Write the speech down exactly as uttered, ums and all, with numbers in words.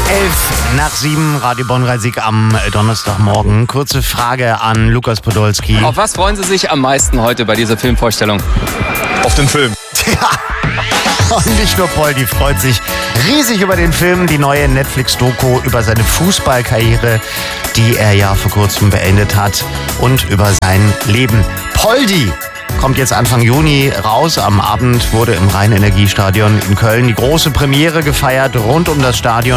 Elf nach sieben, Radio Bonn-Rhein-Sieg am Donnerstagmorgen. Kurze Frage an Lukas Podolski. Auf was freuen Sie sich am meisten heute bei dieser Filmvorstellung? Auf den Film. Ja. Und nicht nur Poldi freut sich riesig über den Film, die neue Netflix-Doku über seine Fußballkarriere, die er ja vor kurzem beendet hat, und über sein Leben. Poldi kommt jetzt Anfang Juni raus. Am Abend wurde im Rhein-Energiestadion in Köln die große Premiere gefeiert rund um das Stadion.